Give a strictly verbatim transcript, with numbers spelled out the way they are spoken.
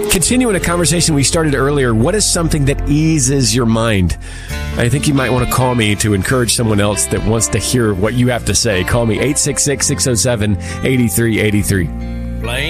continuing a conversation we started earlier, what is something that eases your mind? I think you might want to call me to encourage someone else that wants to hear what you have to say. Call me eight six six, six oh seven, eight three eight three.